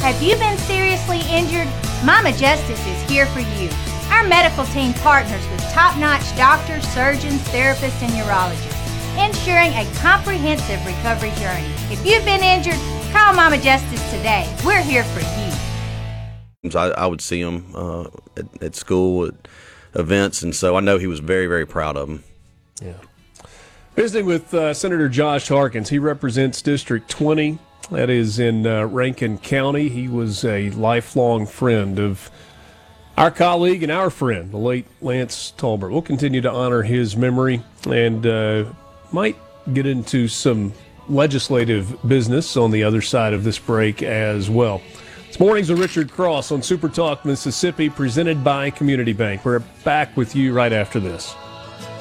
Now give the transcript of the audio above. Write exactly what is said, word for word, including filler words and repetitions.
Have you been seriously injured? Mama Justice is here for you. Our medical team partners with top-notch doctors, surgeons, therapists, and urologists, ensuring a comprehensive recovery journey. If you've been injured, call Mama Justice today. We're here for you. I, I would see him uh, at, at school, at events, and so I know he was very, very proud of him. Yeah. Visiting with uh, Senator Josh Harkins. He represents District twenty. That is in uh, Rankin County. He was a lifelong friend of our colleague and our friend, the late Lance Tolbert. We'll continue to honor his memory and uh, might get into some legislative business on the other side of this break as well. It's Mornings with Richard Cross on Super Talk Mississippi, presented by Community Bank. We're back with you right after this.